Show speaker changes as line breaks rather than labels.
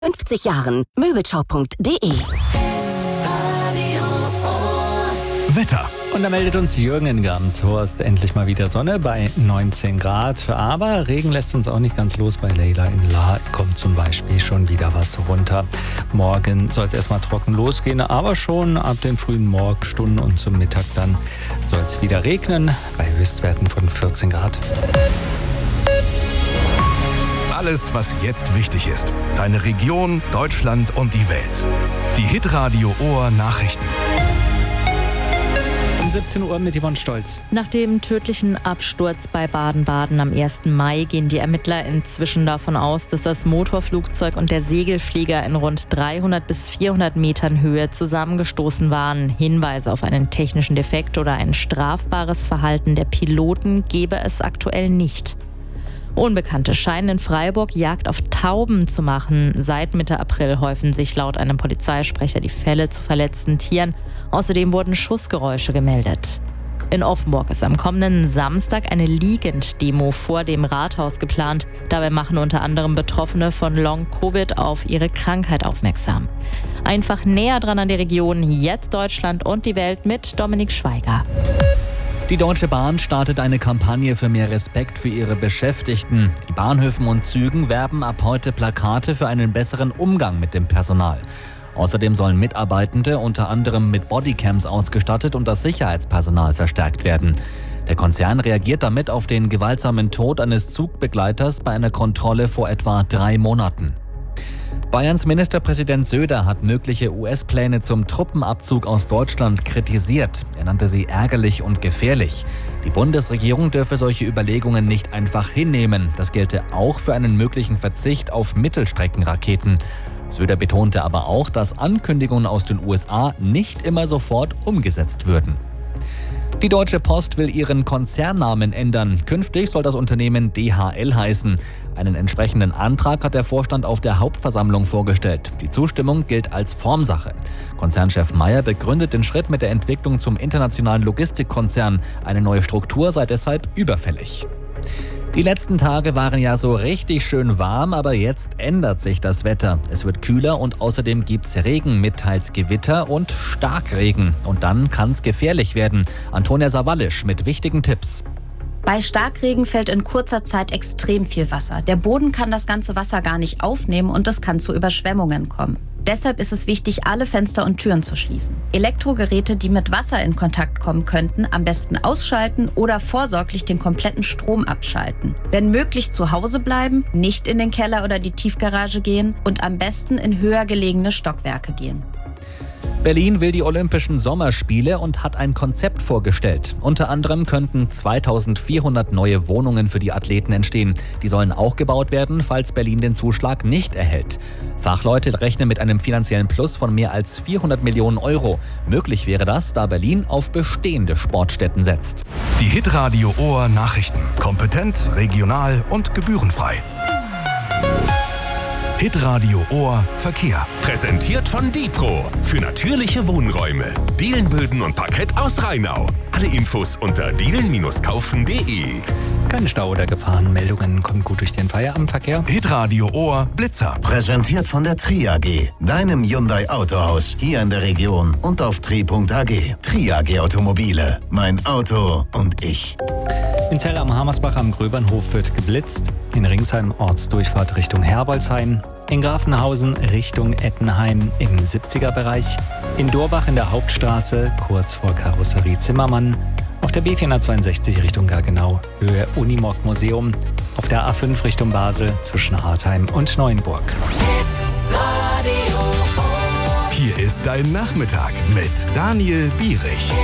50 Jahren. Möbelshop.de.
Wetter.
Und da meldet uns Jürgen in Garmshorst endlich mal wieder Sonne bei 19 Grad. Aber Regen lässt uns auch nicht ganz los. Bei Leila in La kommt zum Beispiel schon wieder was runter. Morgen soll es erstmal trocken losgehen, aber schon ab den frühen Morgenstunden und zum Mittag dann soll es wieder regnen bei Höchstwerten von 14 Grad.
Alles, was jetzt wichtig ist. Deine Region, Deutschland und die Welt. Die Hitradio Ohr Nachrichten.
Um 17 Uhr mit Yvonne Stolz.
Nach dem tödlichen Absturz bei Baden-Baden am 1. Mai gehen die Ermittler inzwischen davon aus, dass das Motorflugzeug und der Segelflieger in rund 300 bis 400 Metern Höhe zusammengestoßen waren. Hinweise auf einen technischen Defekt oder ein strafbares Verhalten der Piloten gebe es aktuell nicht. Unbekannte scheinen in Freiburg Jagd auf Tauben zu machen. Seit Mitte April häufen sich laut einem Polizeisprecher die Fälle zu verletzten Tieren. Außerdem wurden Schussgeräusche gemeldet. In Offenburg ist am kommenden Samstag eine Liegenddemo vor dem Rathaus geplant. Dabei machen unter anderem Betroffene von Long-Covid auf ihre Krankheit aufmerksam. Einfach näher dran an die Region, jetzt Deutschland und die Welt mit Dominik Schweiger.
Die Deutsche Bahn startet eine Kampagne für mehr Respekt für ihre Beschäftigten. Die Bahnhöfen und Zügen werben ab heute Plakate für einen besseren Umgang mit dem Personal. Außerdem sollen Mitarbeitende unter anderem mit Bodycams ausgestattet und das Sicherheitspersonal verstärkt werden. Der Konzern reagiert damit auf den gewaltsamen Tod eines Zugbegleiters bei einer Kontrolle vor etwa 3 Monaten. Bayerns Ministerpräsident Söder hat mögliche US-Pläne zum Truppenabzug aus Deutschland kritisiert. Er nannte sie ärgerlich und gefährlich. Die Bundesregierung dürfe solche Überlegungen nicht einfach hinnehmen. Das gelte auch für einen möglichen Verzicht auf Mittelstreckenraketen. Söder betonte aber auch, dass Ankündigungen aus den USA nicht immer sofort umgesetzt würden. Die Deutsche Post will ihren Konzernnamen ändern. Künftig soll das Unternehmen DHL heißen. Einen entsprechenden Antrag hat der Vorstand auf der Hauptversammlung vorgestellt. Die Zustimmung gilt als Formsache. Konzernchef Meyer begründet den Schritt mit der Entwicklung zum internationalen Logistikkonzern. Eine neue Struktur sei deshalb überfällig. Die letzten Tage waren ja so richtig schön warm, aber jetzt ändert sich das Wetter. Es wird kühler und außerdem gibt's Regen mit teils Gewitter und Starkregen. Und dann kann's gefährlich werden. Antonia Sawallisch mit wichtigen Tipps.
Bei Starkregen fällt in kurzer Zeit extrem viel Wasser. Der Boden kann das ganze Wasser gar nicht aufnehmen und es kann zu Überschwemmungen kommen. Deshalb ist es wichtig, alle Fenster und Türen zu schließen. Elektrogeräte, die mit Wasser in Kontakt kommen könnten, am besten ausschalten oder vorsorglich den kompletten Strom abschalten. Wenn möglich zu Hause bleiben, nicht in den Keller oder die Tiefgarage gehen und am besten in höher gelegene Stockwerke gehen.
Berlin will die Olympischen Sommerspiele und hat ein Konzept vorgestellt. Unter anderem könnten 2400 neue Wohnungen für die Athleten entstehen. Die sollen auch gebaut werden, falls Berlin den Zuschlag nicht erhält. Fachleute rechnen mit einem finanziellen Plus von mehr als 400 Millionen Euro. Möglich wäre das, da Berlin auf bestehende Sportstätten setzt.
Die Hitradio Ohr Nachrichten. Kompetent, regional und gebührenfrei. Hitradio Ohr Verkehr.
Präsentiert von Dipro für natürliche Wohnräume. Dielenböden und Parkett aus Rheinau. Alle Infos unter dielen-kaufen.de.
Keine Stau- oder Gefahrenmeldungen, kommt gut durch den Feierabendverkehr.
Hitradio Ohr Blitzer.
Präsentiert von der Tri AG, deinem Hyundai Autohaus, hier in der Region und auf tri.ag. Tri AG Automobile, mein Auto und ich.
In Zell am Hamersbach am Gröbernhof wird geblitzt. In Ringsheim Ortsdurchfahrt Richtung Herbolzheim. In Grafenhausen Richtung Ettenheim im 70er-Bereich. In Dorbach in der Hauptstraße kurz vor Karosserie Zimmermann. Auf der B462 Richtung Gaggenau, Höhe Unimog Museum. Auf der A5 Richtung Basel zwischen Hartheim und Neuenburg.
Hier ist dein Nachmittag mit Daniel Bierich.